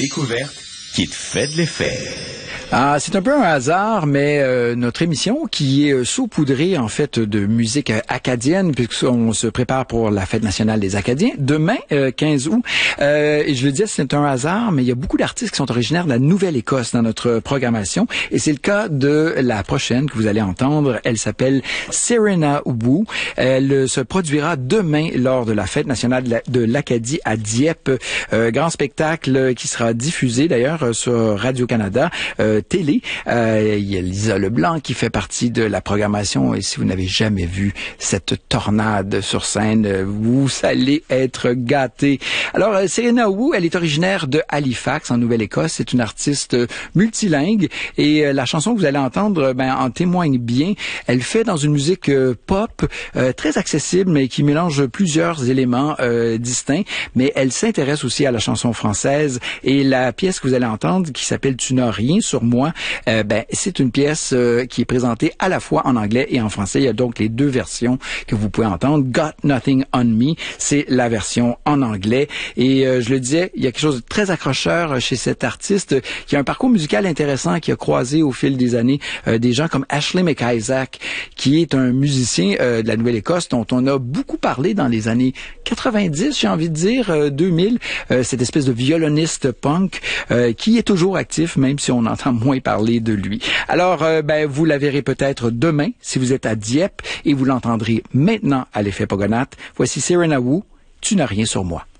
découverte qui te fait de l'effet. Ah, c'est un peu un hasard, mais notre émission qui est saupoudrée en fait de musique acadienne, puisqu'on se prépare pour la fête nationale des Acadiens demain, 15 août. Et je le dis, c'est un hasard, mais il y a beaucoup d'artistes qui sont originaires de la Nouvelle-Écosse dans notre programmation, et c'est le cas de la prochaine que vous allez entendre. Elle s'appelle Serena Wu. Elle se produira demain lors de la fête nationale de l'Acadie à Dieppe. Grand spectacle qui sera diffusé d'ailleurs sur Radio-Canada. Télé. Il y a Lisa Leblanc qui fait partie de la programmation, et si vous n'avez jamais vu cette tornade sur scène, vous allez être gâtés. Alors, Serena Wu, elle est originaire de Halifax, en Nouvelle-Écosse. C'est une artiste multilingue, et la chanson que vous allez entendre en témoigne bien. Elle fait dans une musique pop très accessible, mais qui mélange plusieurs éléments distincts, mais elle s'intéresse aussi à la chanson française, et la pièce que vous allez entendre, qui s'appelle « Tu n'as rien sur moi », c'est une pièce qui est présentée à la fois en anglais et en français. Il y a donc les deux versions que vous pouvez entendre. Got Nothing on Me, c'est la version en anglais. Et je le disais, il y a quelque chose de très accrocheur chez cet artiste qui a un parcours musical intéressant, qui a croisé au fil des années des gens comme Ashley McIsaac, qui est un musicien de la Nouvelle-Écosse dont on a beaucoup parlé dans les années 90, j'ai envie de dire, 2000. Cette espèce de violoniste punk qui est toujours actif, même si on entend moins parler de lui. Alors, vous la verrez peut-être demain si vous êtes à Dieppe, et vous l'entendrez maintenant à l'effet Pogonath. Voici Serena Wu, Tu n'as rien sur moi.